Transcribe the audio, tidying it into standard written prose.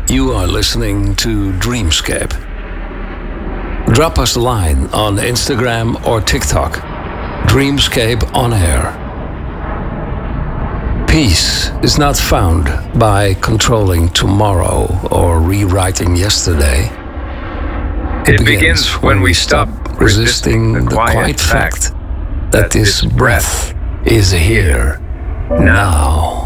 You are listening to Dreamscape. Drop us a line on Instagram or TikTok. Dreamscape on air. Peace is not found by controlling tomorrow or rewriting yesterday. It begins when we stop resisting the quiet fact that this breath is here now.